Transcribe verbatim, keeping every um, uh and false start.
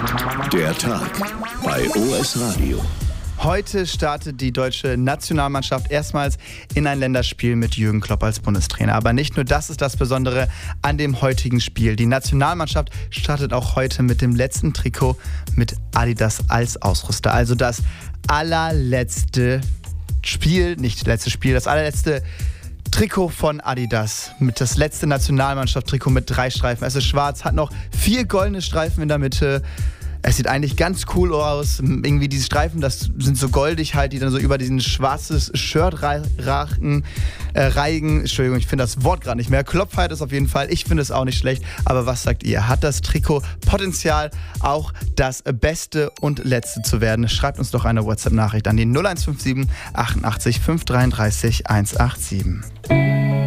Der Tag bei O S Radio. Heute startet die deutsche Nationalmannschaft erstmals in ein Länderspiel mit Jürgen Klopp als Bundestrainer. Aber nicht nur das ist das Besondere an dem heutigen Spiel. Die Nationalmannschaft startet auch heute mit dem letzten Trikot mit Adidas als Ausrüster. Also das allerletzte Spiel, nicht letztes Spiel, das allerletzte Trikot von Adidas. Mit das letzte Nationalmannschaft-Trikot mit drei Streifen. Es ist schwarz, hat noch vier goldene Streifen in der Mitte. Es sieht eigentlich ganz cool aus. Irgendwie diese Streifen, das sind so goldig halt, die dann so über diesen schwarzes Shirt rachen, äh, reigen. Entschuldigung, ich finde das Wort gerade nicht mehr. Klopp feiert es auf jeden Fall. Ich finde es auch nicht schlecht. Aber was sagt ihr? Hat das Trikot Potenzial, auch das Beste und Letzte zu werden? Schreibt uns doch eine WhatsApp-Nachricht an die null eins fünf sieben achtundachtzig fünf dreiunddreißig hundertsiebenundachtzig.